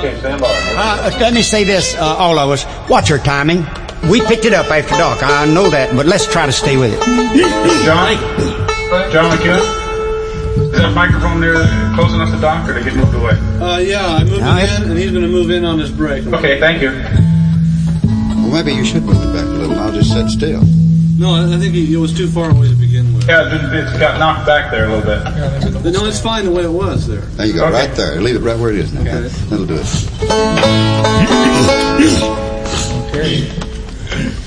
Okay, stand by. Let me say this, all of us. Watch your timing. We picked it up after dark. I know that, but let's try to stay with it. John McEwen? Is that microphone there close enough to Doc, or did it get moved away? Yeah, I moved it in, and he's going to move in on his break. Okay, thank you. Well, maybe you should move it back a little. I'll just sit still. No, I think it was too far away to begin with. Yeah, it's got knocked back there a little bit. No, it's fine the way it was there. There you go, okay. Right there. Leave it right where it is now. Okay. That'll do it. Okay.